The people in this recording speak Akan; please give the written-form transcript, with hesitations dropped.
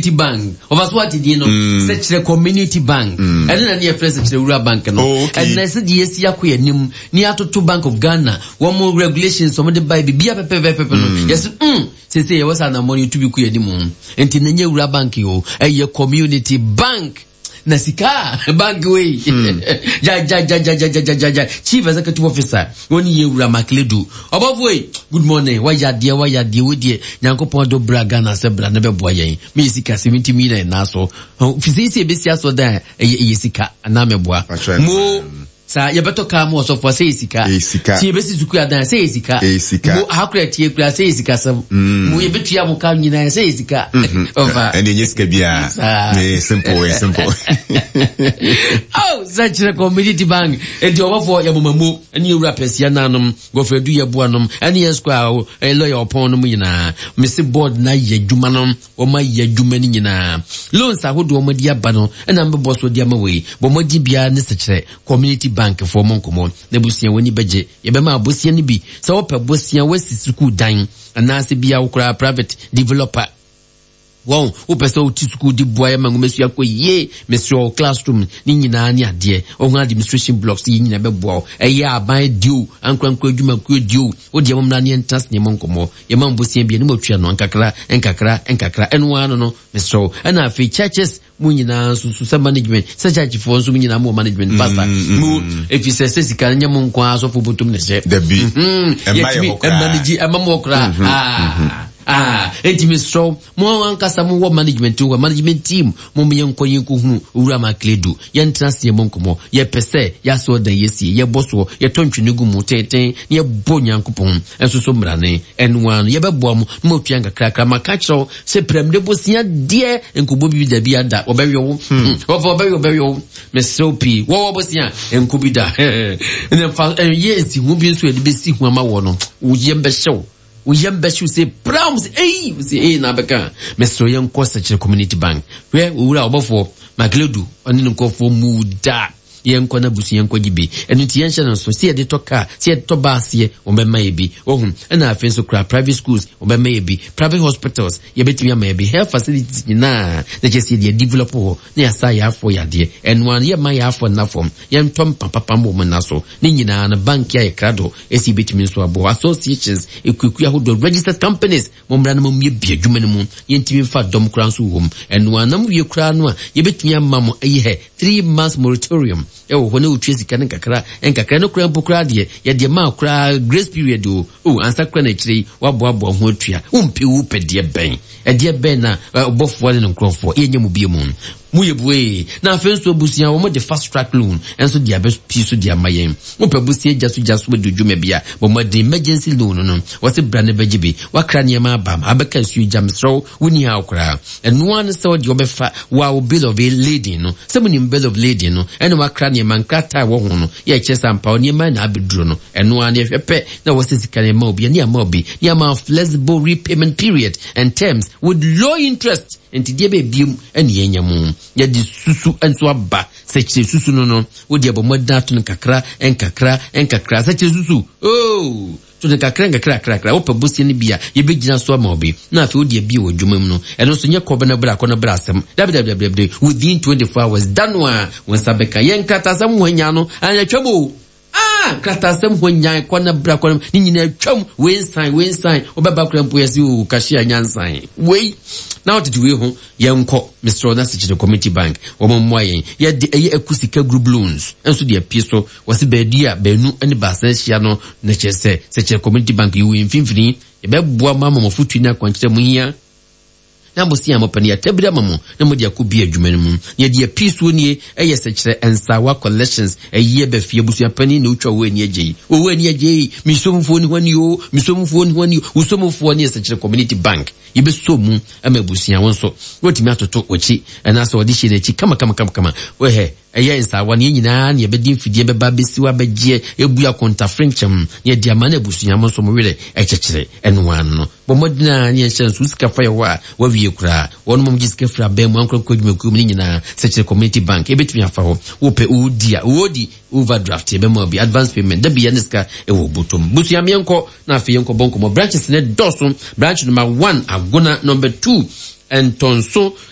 community bank. Over what did you know? Such a community bank. And then I press such a rural bank. And I said, yes, Yaku and near to Bank of Ghana. One more regulation, some of the baby, be a pepper. Yes, say, was an money to be queer the moon. And in the new rural bank, you a community bank. Nasika bank way ja chief executive officer woni yewura makledu above way good morning why ya dear we dear nyankopon do braga na se bra na beboa yen me sika 70 million na so fisisi ebesia so da yesika na meboa mo sa yebeto ka mo so for say sika ti ebesi suku adan say sika mo hakura tie kura say sika sam mo yebetu ya mo ka nyina say sika over and then yesika bia simple oh such a community bank and you over ya mamamu and you rapesia nanom go for do ye boanom and yes kwa a lawyer upon no nyina me se board na ye dwuma nom o ma ye dwuma ni nyina loans ahodo o ma dia ba no and am boss o dia ma we bo mo di bia ne se community bank for monkomo na busia woni beje ye be ma busia ni bi se wo pe busia wasi school dan anase bia wo kra private developer wow upese uti school di boy mangumesu yakoye mesro classroom ni nyina ni ade ohun administration blocks yi nyina beboa eye aban dio ankwankwa adwuma ku dio wo de mamna ne entas ne monkomo ye mambosia bia ne matwa no enkakra eno ano no mesro ana afi churches mu nyina susu management sa church for so nyina mu management pastor mu if you say sika nya mu nkwa so fobotum ne se dabi manage amamokra enti so mo ankasa mo wo management team mo menko yinku hu ura makledu ye ntrase mo nkomo ye pese ya so da yesi ye boso ye tontwenigu mu teten ye bonyankopon enso so mrane enwan ye beboa mo tuanga krakra makachro se premde bosia die enkobo bi da bi ada obeyo obeyo mesopi wo bosia enkobi da en fa yes hu bi so e be si hu ama wo no wo ye mbehyew Uyambashu say proms say na beka mesro yen kosa chire community bank we ura obofo makledu oni nko fo muda yen kona busu yen kwagibe enu ti yen hye so se de toka se to baase o bema yebi ohun na afen so kra private schools o bema yebi private hospitals ye betimi ama yebi health facilities na just dey develop ho na asa ya afọ ya de enu an ye ma ya afọ na form yen tom papa mo na so ni nyina na bank ya ekrado esi betimi so abo associations ekuku ahodo registered companies mo mra na mo ye bi adwuma ne mu yen timi fa dom kra so hom enu an na mo ye kra no a ye betimi ama mo eye 3 months moratorium ewo hone utwesi kan nkakra no kra mpokra de ye de ma kra grace period o ansa kra na kire waboabo ho atua umpe wo pede ben de ben na obofo ne nkrofo yenye mu bie mu muyebwe na afenso busia wo mo de fast track loan enso dia be piso dia mayen mo pe busia jaso be dwuma bia bo mo de emergency loan no wose brane begibe wakra ne ma bam abeka su jamsro woni ha okra eno an se wo de obefa wa bill of lading no se mo ni bill of lading no eno wakra ne man krata wo ho no ye chesa mpa oni ma na abeduro no eno an ye hwepe na wose sikane ma obi ne ama obi ne ama flexible repayment period and terms with low interest enti die be biem ene yenyamu ya di susu enso aba seche susu no wo die bomoda to nkakra seche susu to de kakra wo pabusi ne bia ye begina so ama obi na afi wo die bia wo dwumam no eno so nye kobe na bra kona bra asem www within 24 hours danwa won sabeka yenkata sam hwanya no anya twabo kratasem hwanya kona bra kona ni nyina twam wensan obeba kra mpo yesi o kashia nyansan wei now to do ho yenko Mr. Onasichire community bank wo mo yen ye de eye akusika group loans enso de apie so wose bedia benu ene basansia no na chese se community bank yu mfimfini e beboa mama mo futu na kwankyere mu hia na bosi amopani ya tebira mamo na modi akubi adwuma mu ye de piece woni eye sekire ensawa collections eye be fie busu apani na utwa wo ani agei misomfo ni hwani usomfo ni sekire community bank yibe somu amabusia wonso wotimi atoto ochi na so odi shi na chi kama wehe eye ensawa ni nyina na ye bedi mfidie beba besiwa begie ebu akonta frencham ye de amana busia monso mo wele ekekire enwan no bomodina ni enhyansu sika fa yewa wa wie kura wonu mom gisika fra be mu ankro kodwumakum ni nyina sekire community bank ebetimi afa ho wope odi overdraft ebe mo bi advance payment da bi yaneska ewo botom busia mienko na afi yenko bonko mo branches ne doso branch number 1 agona number 2 and tonso